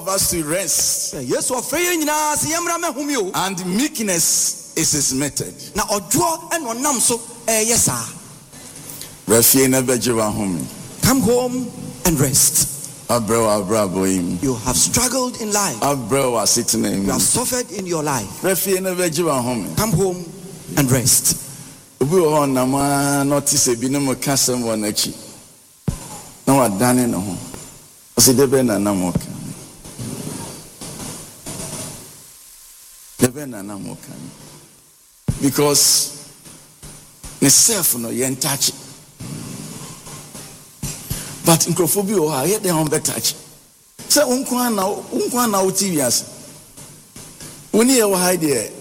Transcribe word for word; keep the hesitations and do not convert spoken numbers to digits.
us to rest. Yes, or free in us, Yamra Humio. And meekness is his method. Now, or draw and one num so, yes, sir. Come home and rest. You have struggled in life. You have suffered in your life. Come home and rest. Because self no yen touch. But in Crophobia, I had their own better touch. So, unkwana, unkwana, T V S. When you hide there,